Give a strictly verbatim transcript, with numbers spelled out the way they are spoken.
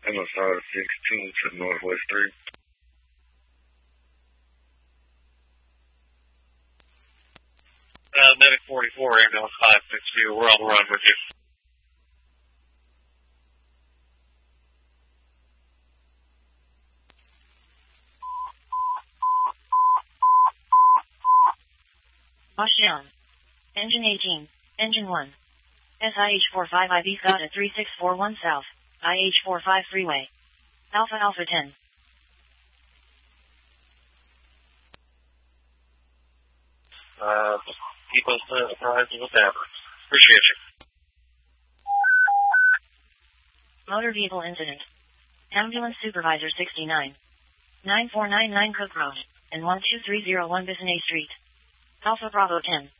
M S R sixteen to Northwest three. Uh, Medic forty-four, ambulance five six two, we're on the run with you. Washdown. Engine eighteen, Engine one. S I H forty-five I B got at three six four one South, I H forty-five Freeway. Alpha Alpha ten. Uh, keep us uh, apprised of what's happening. Appreciate you. Motor vehicle incident. Ambulance Supervisor sixty-nine. nine four nine nine Cook Road, and one two three zero one Bissonnais Street. Alpha Bravo ten.